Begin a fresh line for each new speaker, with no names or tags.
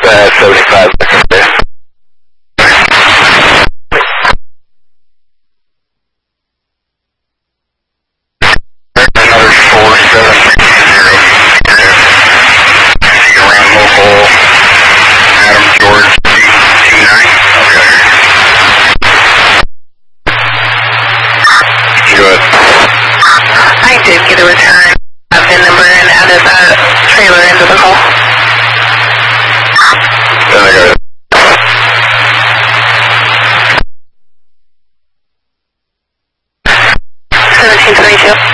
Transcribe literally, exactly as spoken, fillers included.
Uh, seventy-five seconds there. Another four seven zero. See around local Adam George two nine. Okay. Go ahead.
I did get a return of the number and added that trailer into the call.
Then I got it.
seventeen twenty-two.